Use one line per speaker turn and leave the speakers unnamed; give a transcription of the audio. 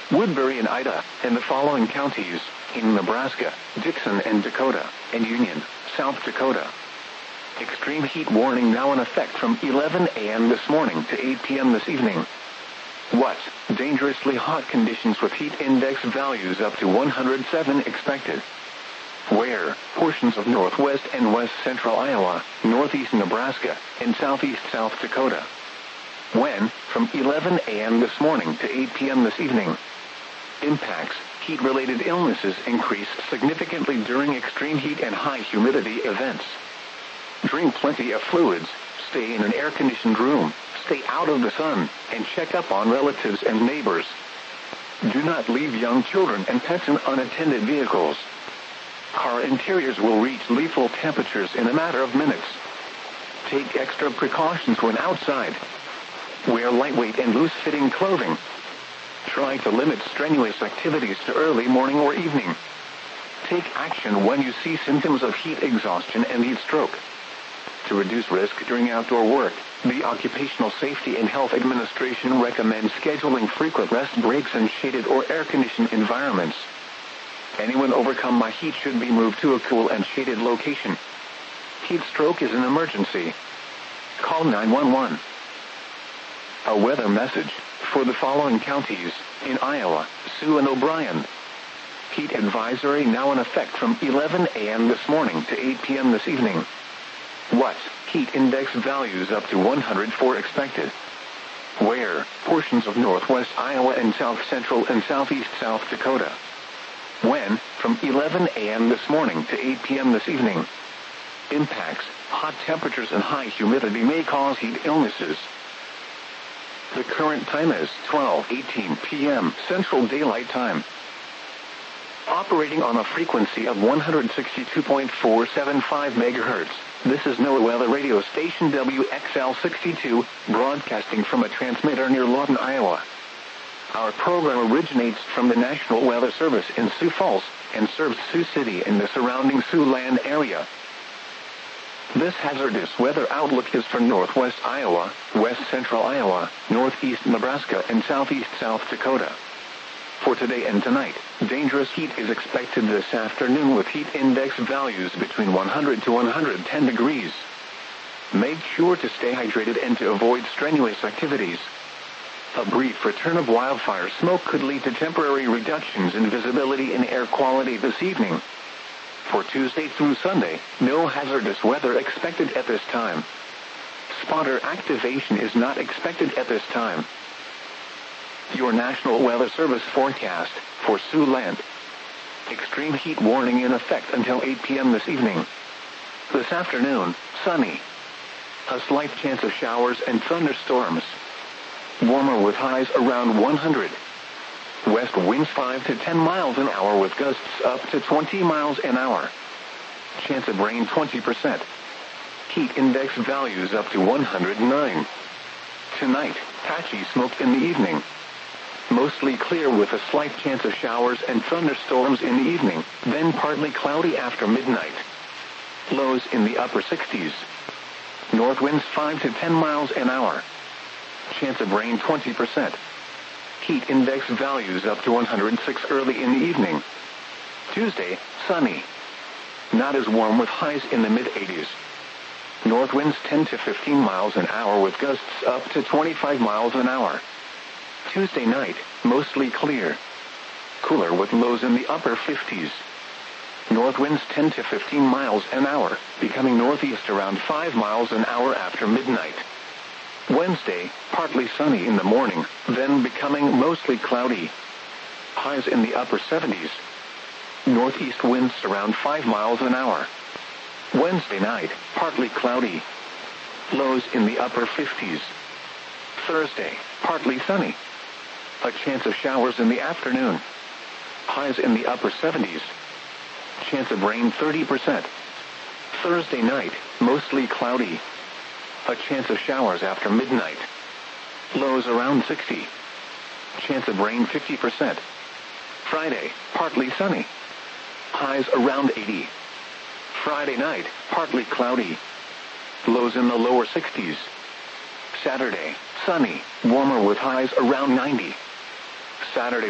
Woodbury and Ida, in the following counties, in Nebraska, Dixon and Dakota, and Union, South Dakota. Extreme heat warning now in effect from 11 a.m. this morning to 8 p.m. this evening. What? Dangerously hot conditions with heat index values up to 107 expected. Where? Portions of northwest and west central Iowa, northeast Nebraska, and southeast South Dakota. When? From 11 a.m. this morning to 8 p.m. this evening. Impacts. Heat-related illnesses increase significantly during extreme heat and high humidity events. Drink plenty of fluids, stay in an air-conditioned room, stay out of the sun, and check up on relatives and neighbors. Do not leave young children and pets in unattended vehicles. Car interiors will reach lethal temperatures in a matter of minutes. Take extra precautions when outside. Wear lightweight and loose-fitting clothing. Try to limit strenuous activities to early morning or evening. Take action when you see symptoms of heat exhaustion and heat stroke. To reduce risk during outdoor work, the Occupational Safety and Health Administration recommends scheduling frequent rest breaks in shaded or air-conditioned environments. Anyone overcome by heat should be moved to a cool and shaded location. Heat stroke is an emergency. Call 911. A weather message for the following counties, in Iowa, Sioux and O'Brien. Heat advisory now in effect from 11 a.m. this morning to 8 p.m. this evening. What? Heat index values up to 104 expected. Where? Portions of northwest Iowa and south central and southeast South Dakota. When? From 11 a.m. this morning to 8 p.m. this evening. Impacts. Hot temperatures and high humidity may cause heat illnesses. The current time is 12:18 p.m. Central Daylight Time. Operating on a frequency of 162.475 MHz, this is NOAA Weather Radio Station WXL62, broadcasting from a transmitter near Lawton, Iowa. Our program originates from the National Weather Service in Sioux Falls and serves Sioux City and the surrounding Siouxland area. This hazardous weather outlook is for northwest Iowa, west central Iowa, northeast Nebraska, and southeast South Dakota. For today and tonight, dangerous heat is expected this afternoon with heat index values between 100 to 110 degrees. Make sure to stay hydrated and to avoid strenuous activities. A brief return of wildfire smoke could lead to temporary reductions in visibility and air quality this evening. For Tuesday through Sunday, no hazardous weather expected at this time. Spotter activation is not expected at this time. Your National Weather Service forecast for Siouxland. Extreme heat warning in effect until 8 p.m. this evening. This afternoon, sunny. A slight chance of showers and thunderstorms. Warmer with highs around 100. West winds 5 to 10 miles an hour with gusts up to 20 miles an hour. Chance of rain 20%. Heat index values up to 109. Tonight, patchy smoke in the evening. Mostly clear with a slight chance of showers and thunderstorms in the evening, then partly cloudy after midnight. Lows in the upper 60s. North winds 5 to 10 miles an hour. Chance of rain 20%. Heat index values up to 106 early in the evening. Tuesday, sunny. Not as warm with highs in the mid-80s. North winds 10 to 15 miles an hour with gusts up to 25 miles an hour. Tuesday night, mostly clear. Cooler with lows in the upper 50s. North winds 10 to 15 miles an hour, becoming northeast around 5 miles an hour after midnight. Wednesday, partly sunny in the morning, then becoming mostly cloudy. Highs in the upper 70s. Northeast winds around 5 miles an hour. Wednesday night, partly cloudy. Lows in the upper 50s. Thursday, partly sunny. A chance of showers in the afternoon. Highs in the upper 70s. Chance of rain 30%. Thursday night, mostly cloudy. A chance of showers after midnight. Lows around 60. Chance of rain 50%. Friday, partly sunny. Highs around 80. Friday night, partly cloudy. Lows in the lower 60s. Saturday, sunny, warmer with highs around 90. Saturday